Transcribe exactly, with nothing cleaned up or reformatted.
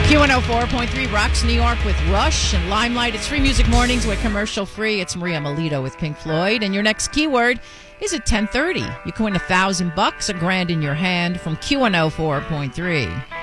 Q one oh four point three rocks New York with Rush and Limelight. It's Free Music Mornings with commercial free. It's Maria Melito with Pink Floyd. And your next keyword is at ten thirty. You can win a thousand bucks, a grand in your hand from Q one oh four point three.